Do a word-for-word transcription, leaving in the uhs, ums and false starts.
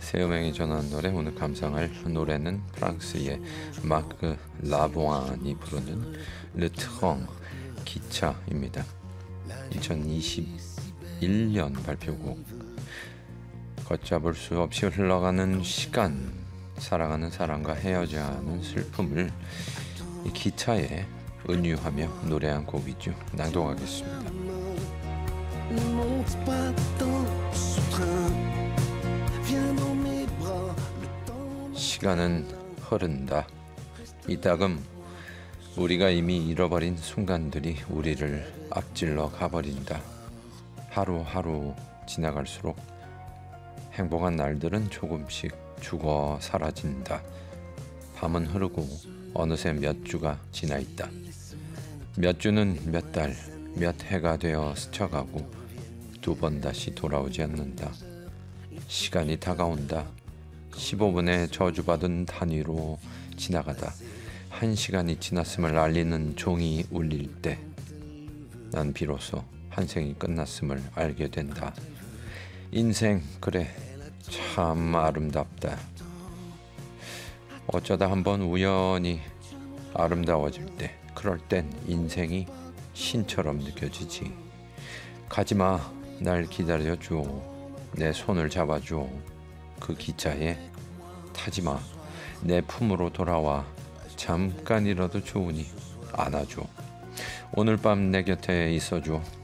새 음행이 전하는 노래. 오늘 감상할 노래는 프랑스의 마크 라보안이 부르는 Le Train, 기차입니다. 이천이십일 년 발표곡. 걷잡을 수 없이 흘러가는 시간, 사랑하는 사람과 헤어져야 하는 슬픔을 이 기차에 은유하며 노래한 곡이죠. 낭독하겠습니다. 시간은 흐른다. 이따금 우리가 이미 잃어버린 순간들이 우리를 앞질러 가버린다. 하루하루 지나갈수록 행복한 날들은 조금씩 죽어 사라진다. 밤은 흐르고 어느새 몇 주가 지나 있다. 몇 주는 몇 달, 몇 해가 되어 스쳐가고 두 번 다시 돌아오지 않는다. 시간이 다가온다. 십오 분의 저주받은 단위로 지나가다 한 시간이 지났음을 알리는 종이 울릴 때 난 비로소 한 생이 끝났음을 알게 된다. 인생, 그래, 참 아름답다. 어쩌다 한번 우연히 아름다워질 때, 그럴 땐 인생이 신처럼 느껴지지. 가지마, 날 기다려줘. 내 손을 잡아줘. 그 기차에 타지마. 내 품으로 돌아와. 잠깐이라도 좋으니 안아줘. 오늘 밤 내 곁에 있어줘.